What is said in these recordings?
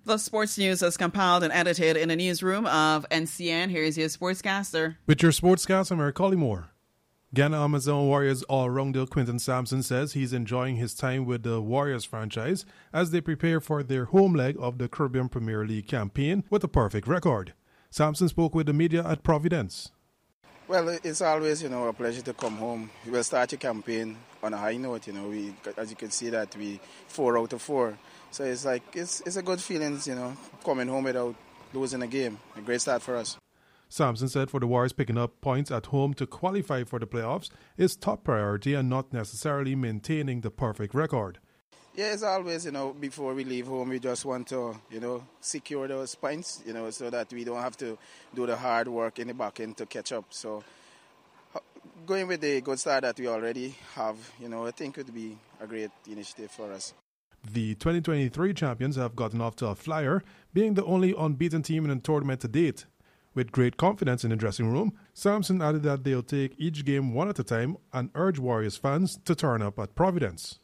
The sports news is compiled and edited in the newsroom of NCN. Here's your sportscaster. With your sportscaster, I'm Eric Collymore. Ghana Amazon Warriors all-rounder Quinton Sampson says he's enjoying his time with the Warriors franchise as they prepare for their home leg of the Caribbean Premier League campaign with a perfect record. Sampson spoke with the media at Providence. Well, it's always, a pleasure to come home. We'll start your campaign on a high note. We, as you can see, that we 4 out of 4. So it's a good feeling, coming home without losing a game. A great start for us. Sampson said for the Warriors, picking up points at home to qualify for the playoffs is top priority and not necessarily maintaining the perfect record. Yeah, it's always, before we leave home, we just want to, secure those points, so that we don't have to do the hard work in the back end to catch up. So going with the good start that we already have, I think it would be a great initiative for us. The 2023 champions have gotten off to a flyer, being the only unbeaten team in the tournament to date. With great confidence in the dressing room, Sampson added that they'll take each game one at a time and urge Warriors fans to turn up at Providence.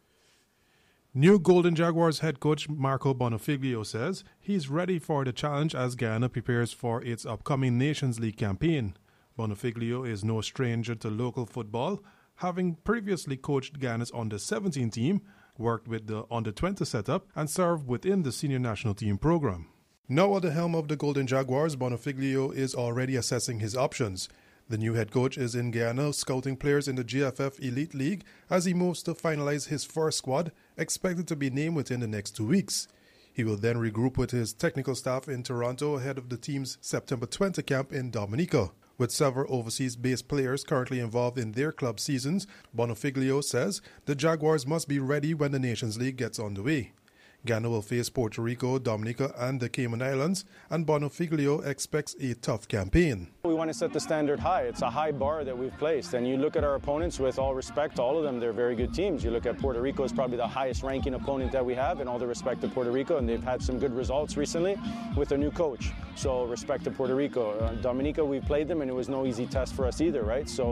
New Golden Jaguars head coach Marco Bonafiglio says he's ready for the challenge as Ghana prepares for its upcoming Nations League campaign. Bonafiglio is no stranger to local football, having previously coached Ghana's under-17 team, worked with the under-20 setup, and served within the senior national team program. Now at the helm of the Golden Jaguars, Bonafiglio is already assessing his options. The new head coach is in Guyana scouting players in the GFF Elite League as he moves to finalize his first squad, expected to be named within the next 2 weeks. He will then regroup with his technical staff in Toronto ahead of the team's September 20 camp in Dominica. With several overseas-based players currently involved in their club seasons, Bonafiglio says the Jaguars must be ready when the Nations League gets underway. Ghana will face Puerto Rico, Dominica and the Cayman Islands, and Bonafiglio expects a tough campaign. We want to set the standard high. It's a high bar that we've placed, and you look at our opponents, with all respect, all of them, they're very good teams. You look at Puerto Rico, is probably the highest ranking opponent that we have, and all the respect to Puerto Rico, and they've had some good results recently with their new coach. So respect to Puerto Rico. Dominica, we played them, and it was no easy test for us either, right? So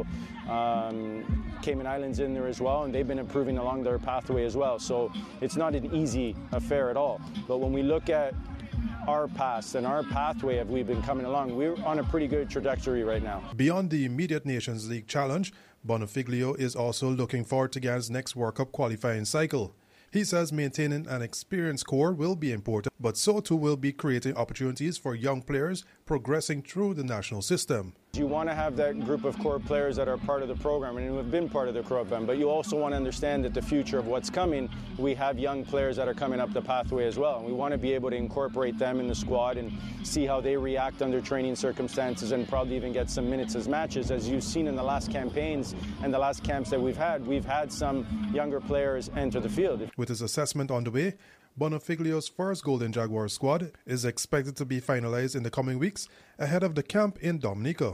Cayman Islands in there as well, and they've been improving along their pathway as well. So it's not an easy affair at all. But when we look at our past and our pathway as we've been coming along, we're on a pretty good trajectory right now. Beyond the immediate Nations League challenge, Bonafiglio is also looking forward to Ghana's next World Cup qualifying cycle. He says maintaining an experienced core will be important, but so too will be creating opportunities for young players progressing through the national system. You want to have that group of core players that are part of the program and who have been part of the program, but you also want to understand that the future of what's coming, we have young players that are coming up the pathway as well. And we want to be able to incorporate them in the squad and see how they react under training circumstances and probably even get some minutes as matches. As you've seen in the last campaigns and the last camps that we've had some younger players enter the field. With his assessment on the way, Bonafiglio's first Golden Jaguars squad is expected to be finalized in the coming weeks ahead of the camp in Dominica.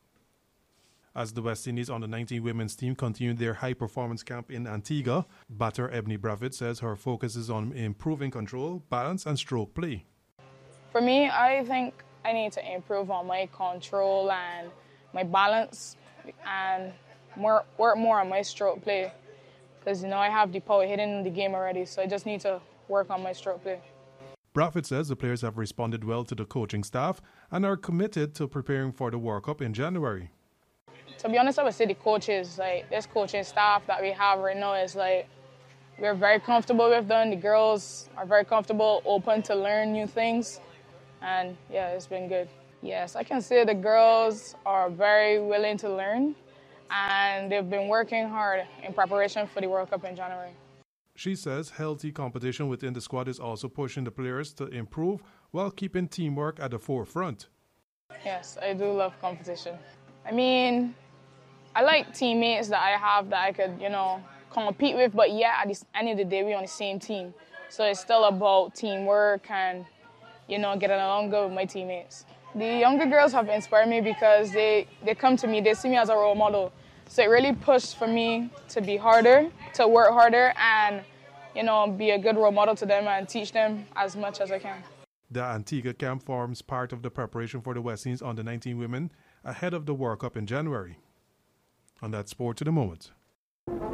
As the West Indies under-19 women's team continued their high-performance camp in Antigua, batter Ebony Bravitt says her focus is on improving control, balance and stroke play. For me, I think I need to improve on my control and my balance and work more on my stroke play. Because, I have the power hitting the game already, so I just need to work on my stroke play. Bravitt says the players have responded well to the coaching staff and are committed to preparing for the World Cup in January. To be honest, I would say the coaches, this coaching staff that we have right now is we're very comfortable with them. The girls are very comfortable, open to learn new things. And yeah, it's been good. Yes, I can say the girls are very willing to learn and they've been working hard in preparation for the World Cup in January. She says healthy competition within the squad is also pushing the players to improve while keeping teamwork at the forefront. Yes, I do love competition. I like teammates that I have that I could, compete with, but yeah, at the end of the day, we're on the same team. So it's still about teamwork and, getting along good with my teammates. The younger girls have inspired me because they come to me, they see me as a role model. So it really pushed for me to be harder, to work harder, and, be a good role model to them and teach them as much as I can. The Antigua camp forms part of the preparation for the West Indies under-19 women ahead of the World Cup in January. On that Sport to the Moment.